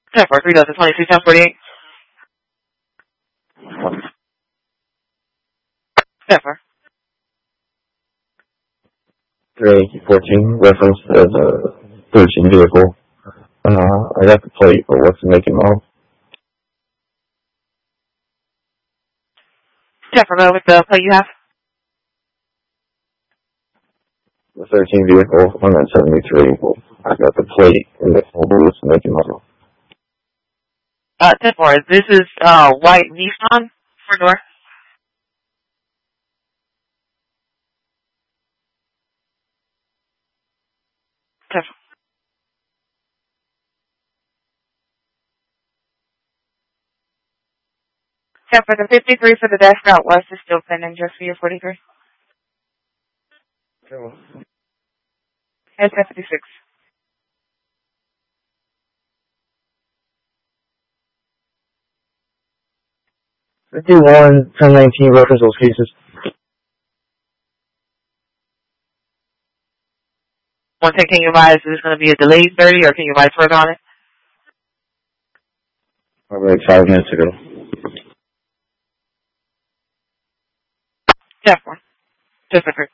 10-4, 3 dozen, 22, 10-48. 10-4. 314, reference as a 13 vehicle. I got the plate, but what's the make and model? 10-4, with the plate you have. The 13 vehicle, 173. I got the plate and the what's the make and model? 10-4, this is white Nissan 4-door. Yeah, for the 53 for the dash route west is still pending just for your 43. And 56. 51, 1019, reference those cases. One thing, can you advise, is this going to be a delayed 30 or can you advise further on it? Probably like 5 minutes ago. 10-4. Just for